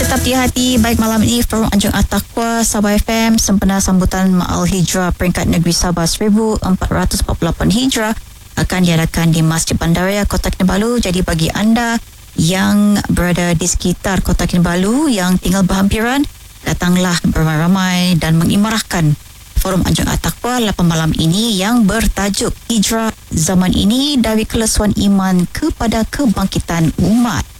Tetap di hati. Baik, malam ini Forum Anjung At-Taqwa Sabah FM sempena sambutan Ma'al Hijrah peringkat negeri Sabah 1448 Hijrah akan diadakan di Masjid Bandaraya Kota Kinabalu. Jadi bagi anda yang berada di sekitar Kota Kinabalu yang tinggal berhampiran, datanglah beramai-ramai dan mengimarahkan Forum Anjung At-Taqwa 8 malam ini yang bertajuk Hijrah Zaman Ini dari Kelesuan Iman kepada Kebangkitan Umat.